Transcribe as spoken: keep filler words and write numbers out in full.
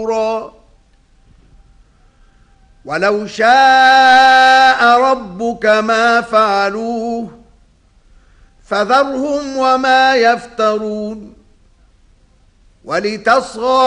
نفورا ولو شاء ربك ما فعلوه فذرهم وما يفترون ولتصغى